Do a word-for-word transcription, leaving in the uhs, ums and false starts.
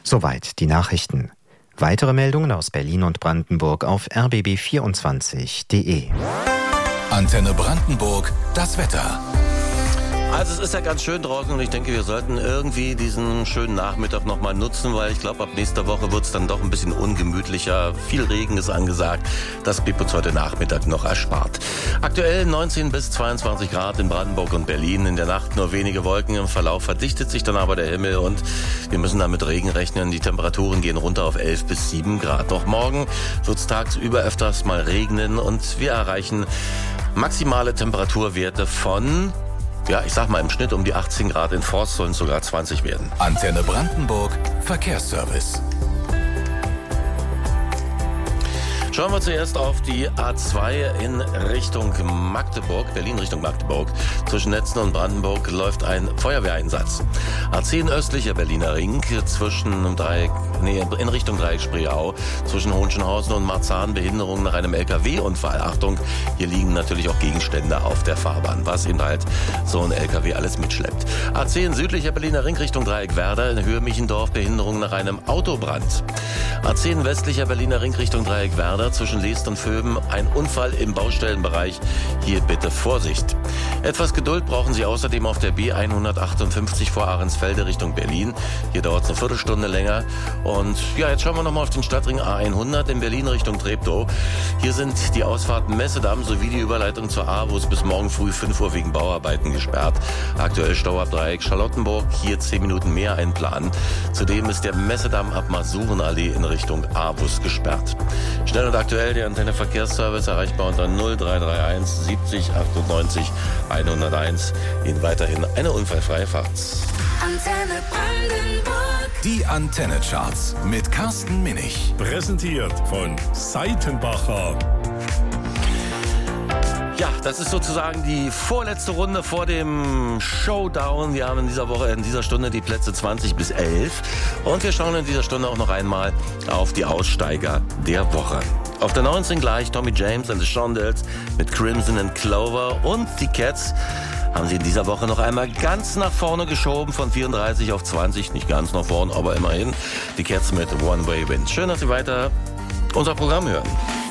Soweit die Nachrichten. Weitere Meldungen aus Berlin und Brandenburg auf r b b vierundzwanzig punkt d e. Antenne Brandenburg, das Wetter. Also es ist ja ganz schön draußen und ich denke, wir sollten irgendwie diesen schönen Nachmittag nochmal nutzen, weil ich glaube, ab nächster Woche wird es dann doch ein bisschen ungemütlicher. Viel Regen ist angesagt. Das blieb uns heute Nachmittag noch erspart. Aktuell neunzehn bis zweiundzwanzig Grad in Brandenburg und Berlin. In der Nacht nur wenige Wolken. Im Verlauf verdichtet sich dann aber der Himmel und wir müssen dann mit Regen rechnen. Die Temperaturen gehen runter auf elf bis sieben Grad. Noch morgen wird es tagsüber öfters mal regnen und wir erreichen maximale Temperaturwerte von... Ja, ich sag mal im Schnitt um die achtzehn Grad, in Forst sollen es sogar zwanzig werden. Antenne Brandenburg, Verkehrsservice. Schauen wir zuerst auf die A zwei in Richtung Magdeburg, Berlin Richtung Magdeburg. Zwischen Netzen und Brandenburg läuft ein Feuerwehreinsatz. A zehn östlicher Berliner Ring zwischen Dreieck, nee, in Richtung Dreieck Spreeau, zwischen Hohenschönhausen und Marzahn, Behinderung nach einem L K W-Unfall. Achtung, hier liegen natürlich auch Gegenstände auf der Fahrbahn, was eben halt so ein L K W alles mitschleppt. A zehn südlicher Berliner Ring Richtung Dreieck Werder, in Höhe Michendorf, Behinderung nach einem Autobrand. A zehn westlicher Berliner Ring Richtung Dreieck Werder, zwischen Leest und Vöben, ein Unfall im Baustellenbereich. Hier bitte Vorsicht. Etwas Geduld brauchen Sie außerdem auf der B hundertachtundfünfzig vor Ahrensfelde Richtung Berlin. Hier dauert es eine Viertelstunde länger. Und ja, jetzt schauen wir nochmal auf den Stadtring A hundert in Berlin Richtung Treptow. Hier sind die Ausfahrten Messedamm sowie die Überleitung zur A, wo es bis morgen früh fünf Uhr wegen Bauarbeiten gesperrt. Aktuell Stau ab Dreieck Charlottenburg, hier zehn Minuten mehr einplanen. Zudem ist der Messedamm ab Masurenallee in Richtung A-Bus gesperrt. Schnell und aktuell der Antenne Verkehrsservice erreichbar unter null drei drei eins siebzig achtundneunzig hunderteins. Ihnen weiterhin eine unfallfreie Fahrt. Antenne Brandenburg. Die Antenne-Charts mit Carsten Minich. Präsentiert von Seitenbacher. Ja, das ist sozusagen die vorletzte Runde vor dem Showdown. Wir haben in dieser Woche, in dieser Stunde die Plätze zwanzig bis elf. Und wir schauen in dieser Stunde auch noch einmal auf die Aussteiger der Woche. Auf der neunzehn gleich Tommy James and the Shondells mit Crimson and Clover. Und die Cats haben sie in dieser Woche noch einmal ganz nach vorne geschoben, von vierunddreißig auf zwanzig. Nicht ganz nach vorne, aber immerhin. Die Cats mit One Way Wind. Schön, dass Sie weiter unser Programm hören.